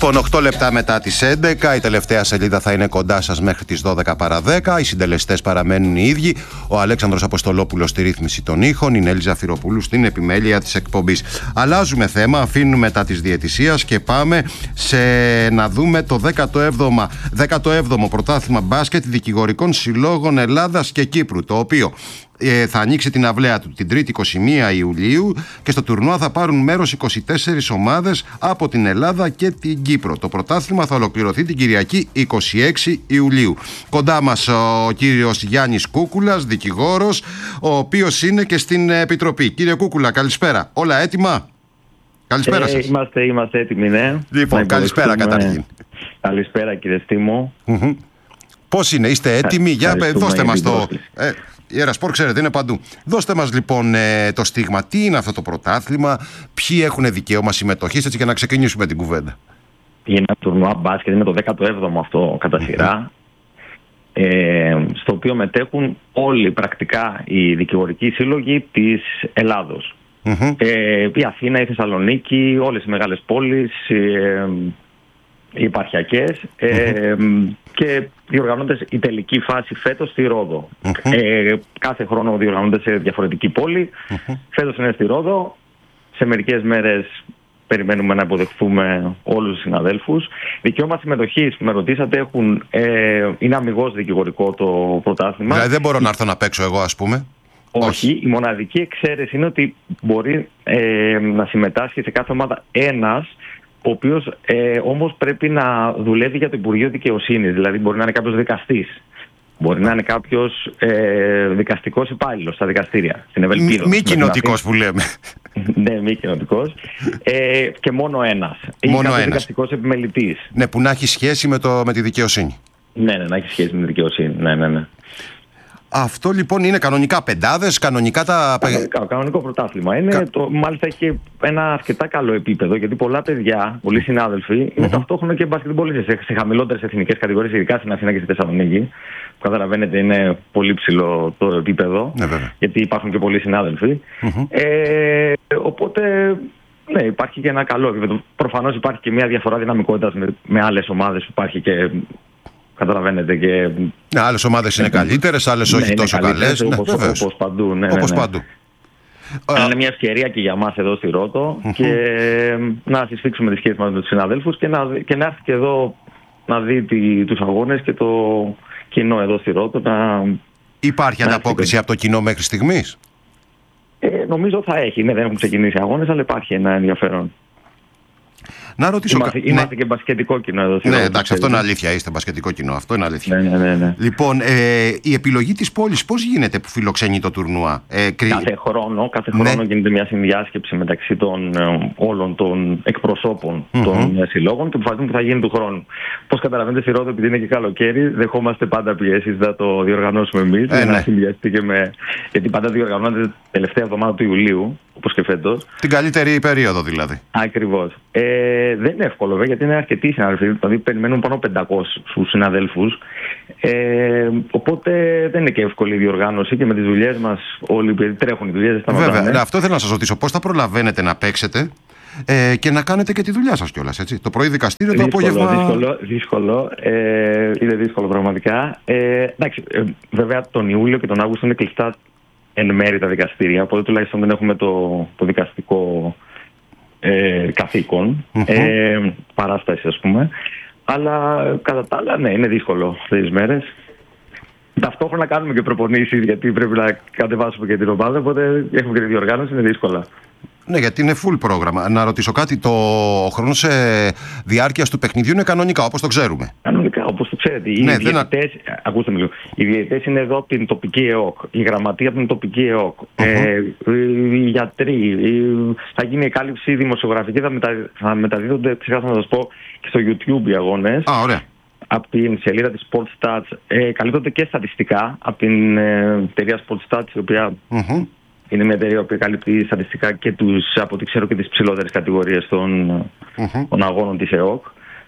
Λοιπόν, 8 λεπτά μετά τις 11, η τελευταία σελίδα θα είναι κοντά σας μέχρι τις 12 παρά 10. Οι συντελεστές παραμένουν οι ίδιοι. Ο Αλέξανδρος Αποστολόπουλος στη ρύθμιση των ήχων, η Νέλη Ζαφυροπούλου στην επιμέλεια της εκπομπής. Αλλάζουμε θέμα, αφήνουμε μετά της διαιτησίας και πάμε να δούμε το 17ο πρωτάθλημα μπάσκετ δικηγορικών συλλόγων Ελλάδας και Κύπρου, το οποίο θα ανοίξει την αυλαία του την 3η 21 Ιουλίου και στο τουρνουά θα πάρουν μέρος 24 ομάδες από την Ελλάδα και την Κύπρο. Το πρωτάθλημα θα ολοκληρωθεί την Κυριακή 26 Ιουλίου. Κοντά μας ο κύριος Γιάννης Κούκουλας, δικηγόρος, ο οποίος είναι και στην Επιτροπή. Κύριε Κούκουλα, καλησπέρα. Όλα έτοιμα? Καλησπέρα σας. Είμαστε έτοιμοι, ναι. Λοιπόν, καλησπέρα καταρχήν. Καλησπέρα κύριε Στήμο. Πώς είναι, είστε έτοιμοι? Για δώστε μας το... Η Ερασπορ, ξέρετε, είναι παντού. Δώστε μας λοιπόν το στίγμα. Τι είναι αυτό το πρωτάθλημα, ποιοι έχουν δικαίωμα συμμετοχής, έτσι, για να ξεκινήσουμε την κουβέντα. Είναι ένα τουρνουά μπάσκετ, είναι το 17ο αυτό κατά σειρά, στο οποίο μετέχουν όλοι πρακτικά οι δικηγορικοί σύλλογοι της Ελλάδος. Η Αθήνα, η Θεσσαλονίκη, όλες οι μεγάλες πόλεις, οι επαρχιακές, και διοργανώνται η τελική φάση φέτος στη Ρόδο. Κάθε χρόνο διοργανώνται σε διαφορετική πόλη. Φέτος είναι στη Ρόδο. Σε μερικές μέρες περιμένουμε να υποδεχθούμε όλους τους συναδέλφους. Δικαίωμα συμμετοχής που με ρωτήσατε είναι αμιγώς δικηγορικό το πρωτάθλημα. Δηλαδή δεν μπορώ να έρθω να παίξω εγώ, ας πούμε? Όχι. Η μοναδική εξαίρεση είναι ότι μπορεί να συμμετάσχει σε κάθε ομάδα ένας, ο οποίος όμως πρέπει να δουλεύει για το Υπουργείο Δικαιοσύνης. Δηλαδή μπορεί να είναι κάποιος δικαστής, μπορεί να είναι κάποιος δικαστικός υπάλληλος στα δικαστήρια, στην Ευελπίδο. Μη κοινοτικός που λέμε. Ναι, μη κοινοτικός. Και μόνο ένας. Μόνο ένας. Δικαστικός επιμελητής. Ναι, που να έχει σχέση με τη δικαιοσύνη. Ναι, να έχει σχέση με τη δικαιοσύνη. Ναι. Αυτό λοιπόν είναι κανονικά πεντάδες, κανονικά τα... Κανονικό πρωτάθλημα. Μάλιστα έχει ένα αρκετά καλό επίπεδο, γιατί πολλά παιδιά, πολλοί συνάδελφοι, είναι ταυτόχρονα και μπασκετμπολίστες σε χαμηλότερες εθνικές κατηγορίες, ειδικά στην Αθήνα και στη Θεσσαλονίκη. Που καταλαβαίνετε είναι πολύ ψηλό το επίπεδο, γιατί υπάρχουν και πολλοί συνάδελφοι. Οπότε, ναι, υπάρχει και ένα καλό επίπεδο. Προφανώς υπάρχει και μια διαφορά δυναμικότητας με άλλες ομάδες που υπάρχει και... Καταλαβαίνετε και... Ναι, άλλες ομάδες είναι καλύτερες, άλλες όχι τόσο καλές. Όπως παντού. Όπως παντού. Είναι μια ευκαιρία και για μας εδώ στη Ρώτο και να συσφίξουμε τις σχέσεις μας με τους συναδέλφους και να έρθει και εδώ να δει τους αγώνες και το κοινό εδώ στη Ρώτο. Υπάρχει ανταπόκριση από το κοινό μέχρι στιγμής? Νομίζω θα έχει. Ναι, δεν έχουν ξεκινήσει αγώνες, αλλά υπάρχει ένα ενδιαφέρον. Να ρωτήσω... Είμαστε και μπασκετικό κοινό εδώ. Ναι, εντάξει, αυτό είναι αλήθεια. Είστε μπασκετικό κοινό. Αυτό είναι αλήθεια. Ναι. Λοιπόν, η επιλογή της πόλης πώς γίνεται που φιλοξενεί το τουρνουά? Κάθε χρόνο γίνεται μια συνδιάσκεψη μεταξύ όλων των εκπροσώπων των συλλόγων και αποφασίζουμε που θα γίνει του χρόνου. Πώς καταλαβαίνετε, στη Ρόδο, επειδή είναι και καλοκαίρι, δεχόμαστε πάντα πιέσεις. Θα το διοργανώσουμε εμείς. Να συνδυαστεί και γιατί πάντα διοργανώνεται τελευταία εβδομάδα του Ιουλίου, όπως και φέτος. Την καλύτερη περίοδο δηλαδή. Ακριβώς. Δεν είναι εύκολο, βέβαια, γιατί είναι αρκετοί συναδελφοί. Δηλαδή, περιμένουν πάνω από 500 συναδέλφους. Οπότε δεν είναι και εύκολη η διοργάνωση και με τις δουλειές μας όλοι, επειδή τρέχουν οι δουλειές, δεν σταματάνε. Βέβαια, αυτό θέλω να σας ρωτήσω. Πώς θα προλαβαίνετε να παίξετε και να κάνετε και τη δουλειά σας κιόλας, έτσι? Το πρωί δικαστήριο, το απόγευμα. Δύσκολο. Είναι δύσκολο πραγματικά. Εντάξει, βέβαια, τον Ιούλιο και τον Αύγουστο είναι κλειστά εν μέρει τα δικαστήρια. Οπότε τουλάχιστον δεν έχουμε το δικαστικό καθήκον, παράσταση ας πούμε, αλλά κατά τα άλλα ναι, είναι δύσκολο αυτές τις μέρες. Ταυτόχρονα κάνουμε και προπονήσεις, γιατί πρέπει να κατεβάσουμε και την ομάδα, οπότε έχουμε και τη διοργάνωση, είναι δύσκολα. Ναι, γιατί είναι full πρόγραμμα. Να ρωτήσω κάτι, το χρόνος διάρκειας του παιχνιδιού είναι κανονικά, όπως το ξέρουμε? Κανονικά, όπως το ξέρετε. Ακούστε με λίγο. Οι διαιτητές είναι εδώ από την τοπική ΕΟΚ, η γραμματεία από την τοπική ΕΟΚ, οι γιατροί, θα γίνει η κάλυψη δημοσιογραφική, θα μεταδίδονται, ξεχάσα να σας πω, και στο YouTube οι αγώνες. Ωραία. Από την σελίδα της SportsStats καλύπτονται και στατιστικά από την εταιρεία SportsStats, η οποία είναι μια εταιρεία που καλύπτει στατιστικά και από ό,τι ξέρω και τις ψηλότερες κατηγορίες των αγώνων της ΕΟΚ.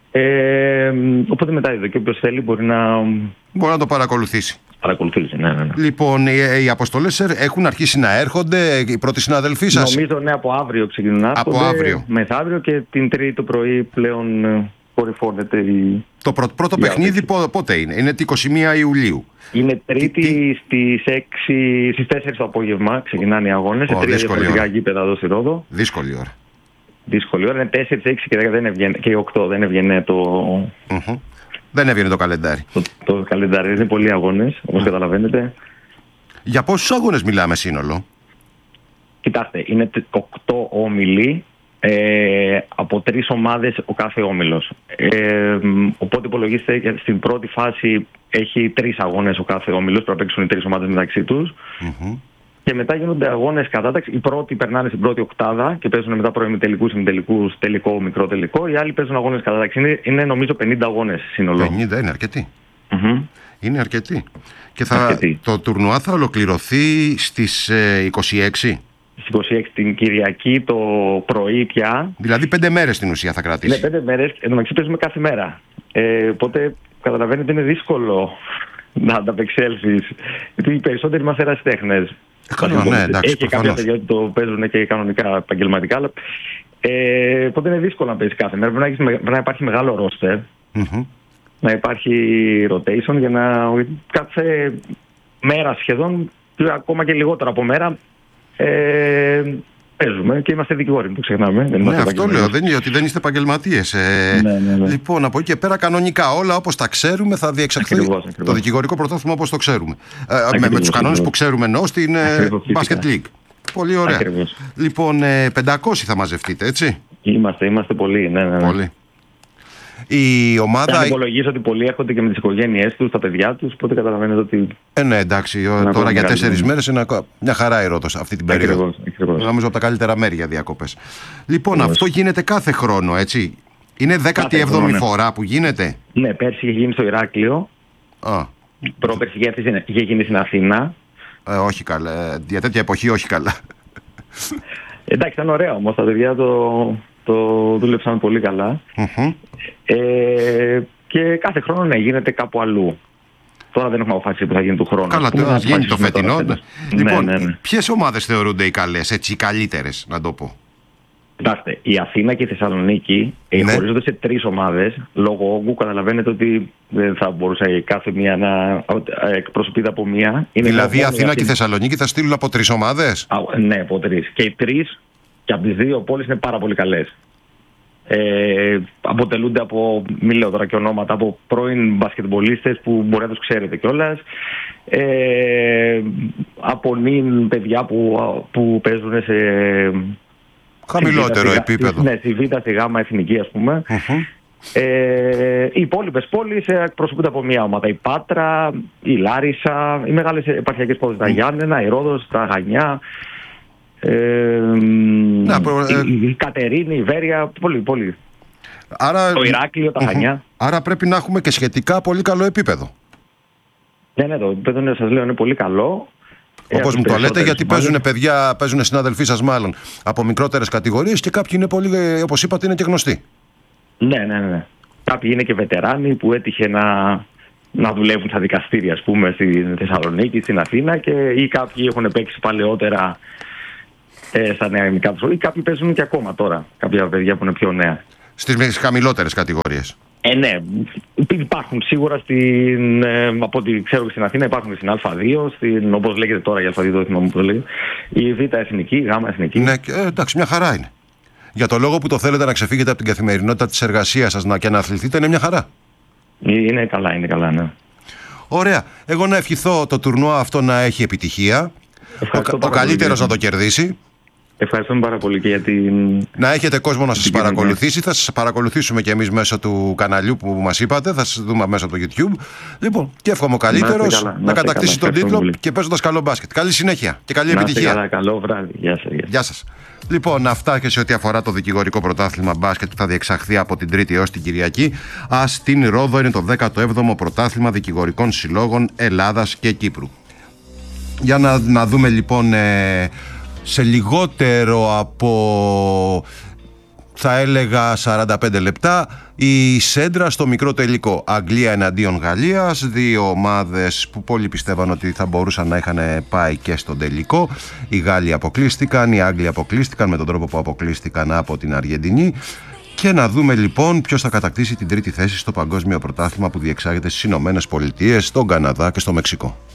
Οπότε μεταδίδεται και όποιος θέλει μπορεί να το παρακολουθήσει. Ναι. Λοιπόν, οι αποστολές έχουν αρχίσει να έρχονται, οι πρώτοι συναδελφοί σας? Νομίζω ναι, από αύριο ξεκινούν να έρχονται. Από αύριο. Μεθαύριο και την Τρίτη το πρωί πλέον κορυφώνεται Το πρώτο παιχνίδι πότε είναι? Είναι την 21 Ιουλίου. Είναι Τρίτη στις 4 το απόγευμα ξεκινάνε οι αγώνες. Σε 3 διαφορετικά γήπεδα εδώ στη Ρόδο. Δύσκολη ώρα. Δύσκολη ώρα. Είναι 4, 6 και 10 δεν έβγαινε, και 8 δεν έβγαινε το... Δεν έβγαινε το καλεντάρι. Το καλεντάρι. Είναι πολλοί αγώνες, όπως καταλαβαίνετε. Για πόσους αγώνες μιλάμε σύνολο? Κοιτάξτε, είναι 8 όμιλοι. Από 3 ομάδες ο κάθε όμιλος. Οπότε υπολογίστε στην πρώτη φάση έχει 3 αγώνες ο κάθε όμιλος. Πρέπει να παίξουν οι 3 ομάδες μεταξύ τους. Και μετά γίνονται αγώνες κατάταξη. Οι πρώτοι περνάνε στην πρώτη οκτάδα και παίζουν μετά προημιτελικούς, ημιτελικούς, τελικό, μικρό τελικό. Οι άλλοι παίζουν αγώνες κατάταξη. Είναι νομίζω 50 αγώνες σύνολο. 50 είναι αρκετοί. Είναι αρκετοί. Και το τουρνουά θα ολοκληρωθεί στις 26. Στις 26 την Κυριακή το πρωί πια. Δηλαδή 5 μέρες στην ουσία θα κρατήσει. Ναι, 5 μέρες. Εν τω μεταξύ παίζουμε κάθε μέρα. Οπότε καταλαβαίνετε είναι δύσκολο να ανταπεξέλθεις. Γιατί οι περισσότεροι μας ερασιτέχνες. Ναι, εντάξει, έχει κάποια παιδιά που το παίζουν και κανονικά επαγγελματικά. Αλλά, οπότε είναι δύσκολο να παίζει κάθε μέρα. Πρέπει να υπάρχει μεγάλο ρόστερ. Να υπάρχει rotation για να κάθε μέρα σχεδόν, ακόμα και λιγότερο από μέρα, παίζουμε και είμαστε δικηγόροι, το ξεχνάμε. Ναι, αυτό λέω, ότι δεν είστε επαγγελματίες. Ναι. Λοιπόν, από εκεί και πέρα κανονικά όλα όπως τα ξέρουμε θα διεξαχθεί το δικηγορικό πρωτάθλημα όπως το ξέρουμε. Με τους κανόνες που ξέρουμε εννοώ στην Basket League. Πολύ ωραία. Ακριβώς. Λοιπόν, 500 θα μαζευτείτε, έτσι? Είμαστε πολλοί, ναι. Πολύ. Η ομάδα... Αν υπολογίσω ότι πολλοί έρχονται και με τις οικογένειές τους, τα παιδιά τους, οπότε καταλαβαίνετε ότι... Ναι, εντάξει, τώρα για 4 μέρες είναι μια χαρά η Ρόδος αυτή την περίοδο. Ακριβώς. Νομίζω από τα καλύτερα μέρη για διακοπές. Λοιπόν, αυτό γίνεται κάθε χρόνο, έτσι? Είναι 17η φορά που γίνεται? Ναι, πέρσι είχε γίνει στο Ηράκλειο. Πρόπερσι είχε γίνει στην Αθήνα. Όχι καλά, για τέτοια εποχή όχι καλά. Εντάξει, ήταν ωραίο όμως, τα παιδιά το δούλεψαν πολύ καλά. Και κάθε χρόνο ναι, γίνεται κάπου αλλού. Τώρα δεν έχουμε αποφασίσει που θα γίνει του χρόνου. Καλά, τώρα βγαίνει το φετινό. Λοιπόν, ναι. Ποιες ομάδες θεωρούνται οι καλές, έτσι, οι καλύτερες, να το πω? Κοιτάξτε, η Αθήνα και η Θεσσαλονίκη χωρίζονται σε 3 ομάδες. Λόγω όγκου καταλαβαίνετε ότι δεν θα μπορούσε κάθε μία να εκπροσωπείται από μία. Δηλαδή η Αθήνα και η Θεσσαλονίκη θα στείλουν από 3 ομάδες? Ναι, από 3. Και οι 3 και από τις 2 πόλεις είναι πάρα πολύ καλές. Αποτελούνται από, μη λέω τώρα και ονόματα, από πρώην μπασκετμπολίστες που μπορεί να τους ξέρετε κιόλας, από νυν παιδιά που παίζουν σε χαμηλότερο επίπεδο. Ναι, στη Β, στη Γ εθνική ας πούμε. Οι υπόλοιπες πόλεις εκπροσωπούνται από μια ομάδα. Η Πάτρα, η Λάρισα, οι μεγάλες επαρχιακές πόλεις, τα Γιάννενα, η Ρόδος, τα Χανιά, η Κατερίνη, η Βέρεια, πολύ. Άρα, το Ηράκλειο, τα Χανιά. Άρα πρέπει να έχουμε και σχετικά πολύ καλό επίπεδο. Ναι, το επίπεδο σας λέω είναι πολύ καλό. Όπως μου το λέτε, γιατί παίζουν παιδιά, παίζουν συναδελφοί σας μάλλον από μικρότερες κατηγορίες και κάποιοι είναι πολύ, όπως είπατε, είναι και γνωστοί. Ναι. Κάποιοι είναι και βετεράνοι που έτυχε να δουλεύουν στα δικαστήρια, ας πούμε, στη Θεσσαλονίκη, στην Αθήνα, ή κάποιοι έχουν παίξει παλαιότερα στα νέα ημικά τους, ή κάποιοι παίζουν και ακόμα τώρα, κάποια παιδιά που είναι πιο νέα. Στις χαμηλότερες κατηγορίες. Ναι, υπάρχουν σίγουρα από ό,τι ξέρω και στην Αθήνα, υπάρχουν και στην Α2, όπως λέγεται τώρα η Α2, δεν θυμάμαι πώς λέγεται, η Β εθνική, η Γ εθνική. Ναι, εντάξει, μια χαρά είναι. Για το λόγο που το θέλετε να ξεφύγετε από την καθημερινότητα της εργασίας σας και να αθληθείτε, είναι μια χαρά. Είναι καλά, ναι. Ωραία. Εγώ να ευχηθώ το τουρνουά αυτό να έχει επιτυχία. Ο καλύτερος να το κερδίσει. Ευχαριστούμε πάρα πολύ και για την... Να έχετε κόσμο να σας παρακολουθήσει. Θα σας παρακολουθήσουμε και εμείς μέσω του καναλιού που μας είπατε. Θα σας δούμε μέσω από το YouTube. Λοιπόν, και εύχομαι ο καλύτερος να κατακτήσει τον τίτλο και παίζοντας καλό μπάσκετ. Καλή συνέχεια και καλή επιτυχία. Καλά, καλό βράδυ. Γεια σας. Λοιπόν, αυτά και σε ό,τι αφορά το δικηγορικό πρωτάθλημα μπάσκετ που θα διεξαχθεί από την Τρίτη έως την Κυριακή. Στην Ρόδο είναι το 17ο πρωτάθλημα δικηγορικών συλλόγων Ελλάδας και Κύπρου. Για να δούμε λοιπόν σε λιγότερο από, θα έλεγα, 45 λεπτά η σέντρα στο μικρό τελικό. Αγγλία εναντίον Γαλλίας, 2 ομάδες που πολλοί πιστεύαν ότι θα μπορούσαν να είχαν πάει και στον τελικό. Οι Γάλλοι αποκλείστηκαν, οι Άγγλοι αποκλείστηκαν με τον τρόπο που αποκλείστηκαν από την Αργεντινή. Και να δούμε λοιπόν ποιος θα κατακτήσει την τρίτη θέση στο παγκόσμιο πρωτάθλημα που διεξάγεται στις Ηνωμένες Πολιτείες, στον Καναδά και στο Μεξικό.